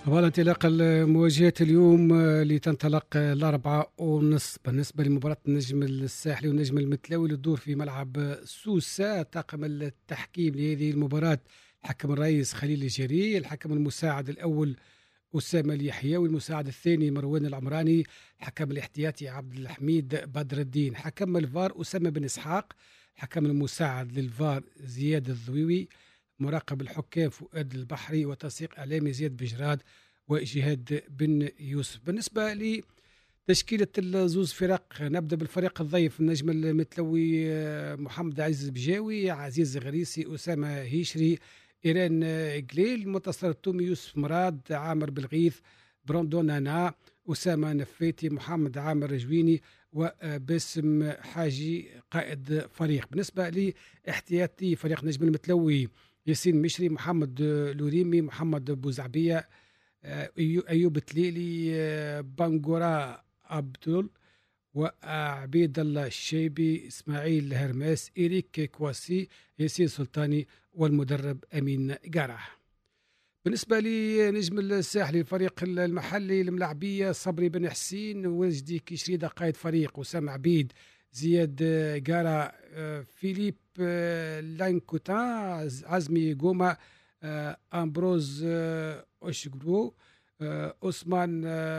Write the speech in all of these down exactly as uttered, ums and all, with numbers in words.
طبعا انطلاق المواجهات اليوم اللي تنطلق الأربعة ونصف بالنسبة لمباراة النجم الساحلي والنجم المتلاوي للدور في ملعب سوسة. طاقم التحكيم لهذه المباراة الحكم الرئيس خليل الجري، الحكم المساعد الأول أسامة اليحيى، والمساعد الثاني مروان العمراني، الحكم الاحتياطي عبد الحميد بدر الدين، حكم الفار أسامة بن إسحاق، الحكم المساعد للفار زياد الضويوي، مراقب الحكام فؤاد البحري، وتنسيق إعلامي زياد بجراد وجهاد بن يوسف. بالنسبة لتشكيلة الزوز فرق، نبدأ بالفريق الضيف النجم المتلوي محمد عزيز بجاوي، عزيز غريسي، أسامة هيشري، إيران قليل، منتصر التومي، يوسف مراد، عامر بالغيث، براندون نانا، أسامة نفيتي، محمد عامر رجويني، وباسم حاجي قائد فريق. بالنسبة لاحتياطي فريق نجم المتلوي ياسين مشري، محمد لوريمي، محمد بوزعبية، أيوب تليلي، بانجورا عبدول، وعبيد الله الشيبي، إسماعيل هرماس، إيريك كواسي، ياسين سلطاني، والمدرب أمين قارح. بالنسبة لنجم الساحلي الفريق المحلي الملاعبية صبري بن حسين، وجدي كيشريدة قائد فريق، أسامة عبيد، زياد قارة، فيليب لانكوتان، عزمي قومة، أمبروز أوشغرو، أوسمان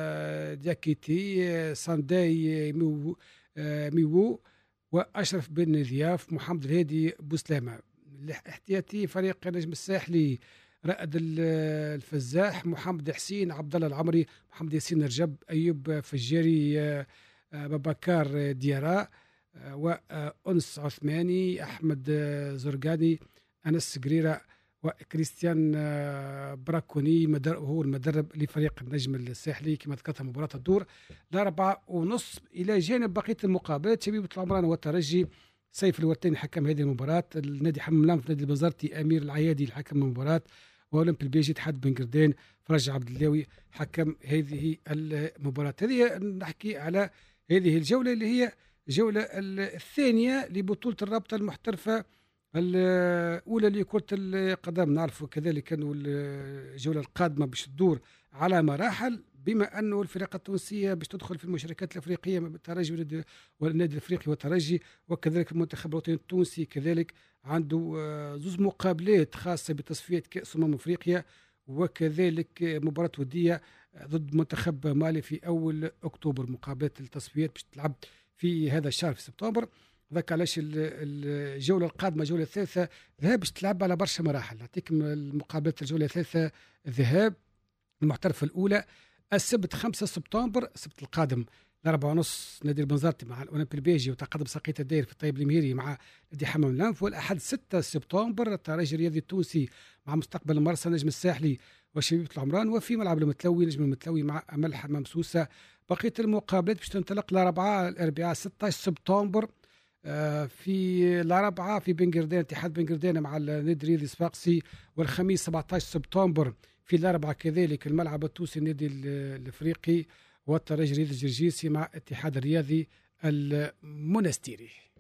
دياكيتي، سانداي ميو, ميوو، وأشرف بن ضياف، محمد الهادي بوسلامة. الاحتياطي فريق نجم الساحلي رائد الفزاح، محمد حسين، عبد الله العمري، محمد ياسين رجب، أيوب فجاري، بابكار ديارا، وأنس عثماني، أحمد زرقاني، أنس قريرة، وكريستيان براكوني هو المدرب لفريق النجم الساحلي. كما ذكرت مباراة الدور الأربعة ونصف. إلى جانب بقية المقابلات شبيبة العمران والترجي، سيف الورتين حكم هذه المباراة، النادي حمام لامف نادي البنزرتي أمير العيادي الحكم المباراة، وأولمبي البيجي اتحاد بن قردان فرج عبد اللاوي حكم هذه المباراة. هذه نحكي على هذه الجولة اللي هي الجولة الثانية لبطولة الرابطة المحترفة الأولى لكرة القدم. نعرف كذلك أنه الجولة القادمة باش تدور على مراحل، بما أنه الفرق التونسية باش تدخل في المشاركات الأفريقية، الترجي والنادي الأفريقي والترجي، وكذلك المنتخب الوطني التونسي كذلك عنده زوز مقابلات خاصة بتصفية كأس أمم أفريقيا، وكذلك مباراة ودية ضد منتخب مالي في أول أكتوبر. مقابلات التصفيات باش تلعب في هذا الشهر في سبتمبر. ذاك علاش الجولة القادمة جولة الثالثة ذهاب باش تلعب على برشا مراحل. نعطيكم المقابلات الجولة الثالثة ذهاب المحترفة الأولى السبت خمسة سبتمبر، السبت القادم الأربعة ونص نادي البنزرتي مع الأولمبي البيجي، وتقدم ساقية الداير في الطيب المهيري مع نادي حمام الأنف. والأحد ستة سبتمبر الترجي الرياضي التونسي مع مستقبل المرسى نجم الساحلي وشبيبة العمران، وفي ملعب المتلوي نجم المتلوي مع أمل حمام سوسة. بقية المقابلات باش تنطلق الأربعاء الأربعاء ستة عشر سبتمبر في الأربعاء في بن قردان اتحاد بن قردان مع النادي الرياضي الصفاقسي، والخميس سبعة عشر سبتمبر في الأربعاء كذلك الملعب التونسي النادي الأفريقي والترجي الرياضي الجرجيسي مع اتحاد الرياضي المنستيري.